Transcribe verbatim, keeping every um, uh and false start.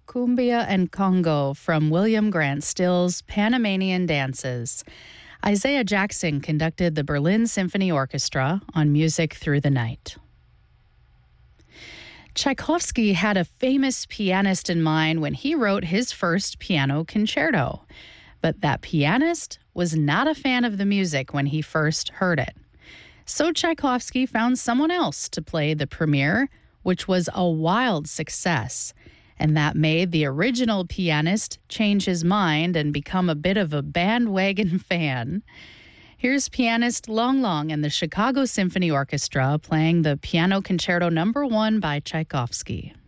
Cumbia and Congo from William Grant Still's Panamanian Dances. Isaiah Jackson conducted the Berlin Symphony Orchestra on Music Through the Night. Tchaikovsky had a famous pianist in mind when he wrote his first piano concerto. But that pianist was not a fan of the music when he first heard it. So Tchaikovsky found someone else to play the premiere, which was a wild success. And that made the original pianist change his mind and become a bit of a bandwagon fan. Here's pianist Long Long and the Chicago Symphony Orchestra playing the Piano Concerto Number One by Tchaikovsky.